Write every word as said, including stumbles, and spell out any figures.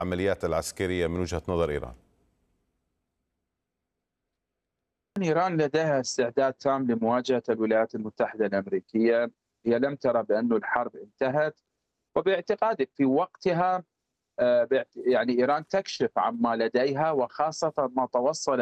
العمليات العسكرية من وجهة نظر إيران؟ إيران لديها استعداد تام لمواجهة الولايات المتحدة الأمريكية. هي لم ترى بأن الحرب انتهت، وباعتقادي في وقتها آه، باعت- يعني إيران تكشف عما لديها، وخاصة ما توصل